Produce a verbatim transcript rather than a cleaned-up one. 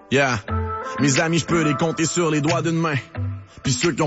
Yeah. Mes amis, je peux les compter sur les doigts d'une main. Puis ceux qui ont